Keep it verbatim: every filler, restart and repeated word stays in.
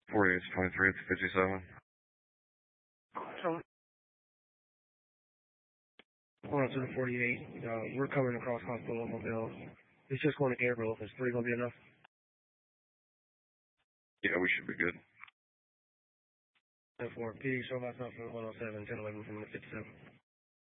forty-eight twenty-three, it's fifty-seven. So, hold on to the forty-eight. Uh, we're coming across hospital mobile. It's just going to Gabriel. Is three going to be enough? Yeah, we should be good. ten four. P D, show myself for one oh seven, ten eleven from the fifty-seven.